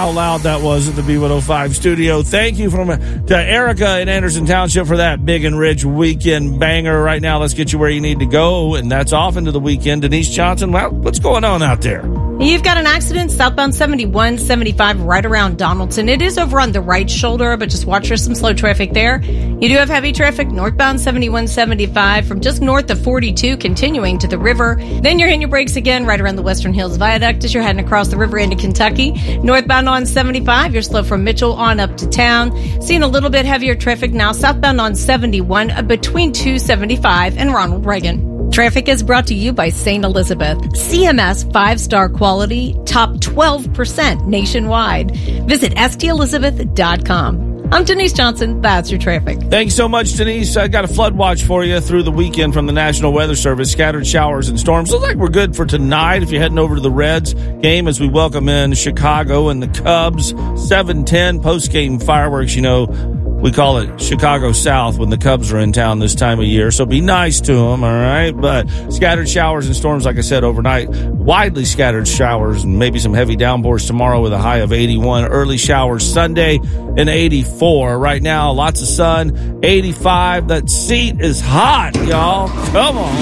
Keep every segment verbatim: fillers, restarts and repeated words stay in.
how loud that was at the B one oh five studio. Thank you from to Erica in Anderson Township for that big and rich weekend banger. Right now, let's get you where you need to go, and that's off into the weekend. Denise Johnson, well, what's going on out there? You've got an accident southbound seventy-one seventy-five right around Donaldson. It is over on the right shoulder, but just watch for some slow traffic there. You do have heavy traffic northbound seventy-one seventy-five from just north of forty-two, continuing to the river. Then you're hitting your brakes again right around the Western Hills Viaduct as you're heading across the river into Kentucky. Northbound on seventy-five, you're slow from Mitchell on up to town. Seeing a little bit heavier traffic now southbound on seventy-one uh, between two seventy-five and Ronald Reagan. Traffic is brought to you by Saint Elizabeth. C M S five-star quality, top twelve percent nationwide. Visit S T Elizabeth dot com. I'm Denise Johnson. That's your traffic. Thanks so much, Denise. I got a flood watch for you through the weekend from the National Weather Service. Scattered showers and storms. Looks like we're good for tonight if you're heading over to the Reds game as we welcome in Chicago and the Cubs. seven ten post-game fireworks. You know, we call it Chicago South when the Cubs are in town this time of year. So be nice to them, all right? But scattered showers and storms, like I said, overnight. Widely scattered showers and maybe some heavy downpours tomorrow with a high of eighty-one. Early showers Sunday and eighty-four. Right now, lots of sun, eighty-five. That seat is hot, y'all. Come on.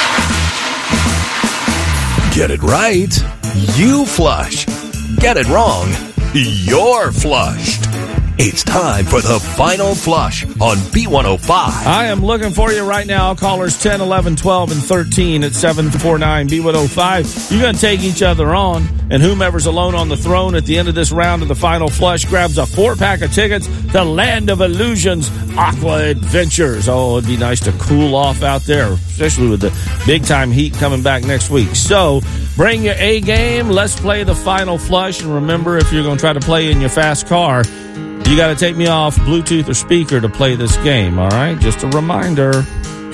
Get it right, you flush. Get it wrong, you're flushed. It's time for the final flush on B one oh five. I am looking for you right now. Callers ten, eleven, twelve, and thirteen at seven four nine B one oh five. You're going to take each other on, and whomever's alone on the throne at the end of this round of the final flush grabs a four-pack of tickets to Land of Illusions Aqua Adventures. Oh, it'd be nice to cool off out there, especially with the big-time heat coming back next week. So bring your A game. Let's play the final flush. And remember, if you're going to try to play in your fast car, you got to take me off Bluetooth or speaker to play this game, all right? Just a reminder.